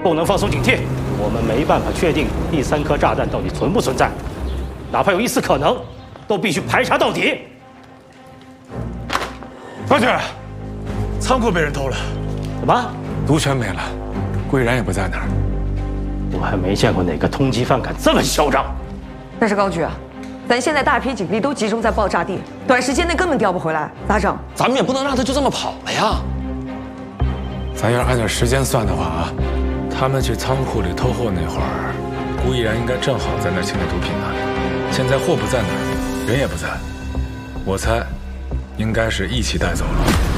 不能放松警惕。我们没办法确定第3颗炸弹到底存不存在，哪怕有一丝可能，都必须排查到底。 方局，仓库被人偷了。 什么？ 毒全没了，顾毅然也不在那儿。 我还没见过哪个通缉犯敢这么嚣张。 但是高局啊，咱现在大批警力都集中在爆炸地，短时间内根本调不回来，咋整？ 咱们也不能让他就这么跑了呀。 咱要是按照时间算的话啊，他们去仓库里偷货那会儿，顾毅然应该正好在那儿清理毒品呢。现在货不在那儿，人也不在，我猜，应该是一起带走了。